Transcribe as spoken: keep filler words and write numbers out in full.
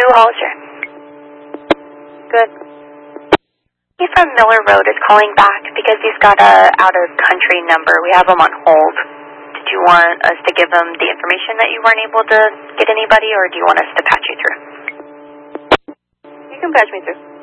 Hollister. Good. He from Miller Road is calling back because he's got a out-of-country number. We have him on hold. Did you want us to give him the information that you weren't able to get anybody, or do you want us to patch you through? You can patch me through.